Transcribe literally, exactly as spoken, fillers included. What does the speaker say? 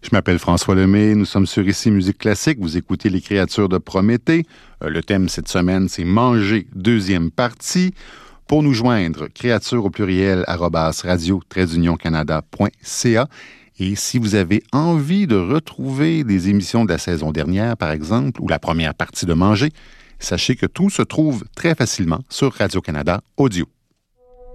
Je m'appelle François Lemay, nous sommes sur Ici Musique Classique, vous écoutez Les Créatures de Prométhée. Euh, le thème cette semaine, c'est Manger, deuxième partie. Pour nous joindre, créatures au pluriel, arobase radio tiret union canada point c a. Et si vous avez envie de retrouver des émissions de la saison dernière, par exemple, ou la première partie de Manger, sachez que tout se trouve très facilement sur Radio-Canada Audio.